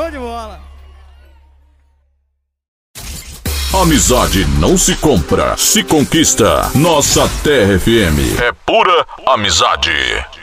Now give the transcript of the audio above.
Show de bola. Amizade não se compra, se conquista. Nossa Terra FM é pura amizade.